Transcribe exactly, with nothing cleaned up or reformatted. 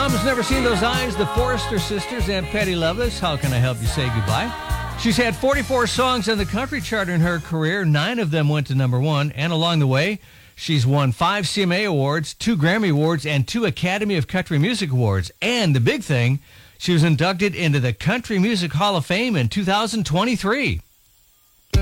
Mom's Never Seen Those Eyes, the Forrester Sisters, and Patty Loveless. How can I help you say goodbye? She's had forty-four songs on the country chart in her career. Nine of them went to number one. And along the way, she's won five C M A awards, two Grammy Awards, and two Academy of Country Music Awards. And the big thing, she was inducted into the Country Music Hall of Fame in two thousand twenty-three.